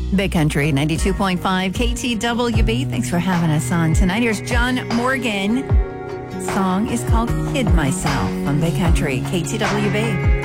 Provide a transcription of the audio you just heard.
Big Country 92.5 KTWB. Thanks for having us on tonight. Here's John Morgan. Song is called Kid Myself on Big Country KTWB.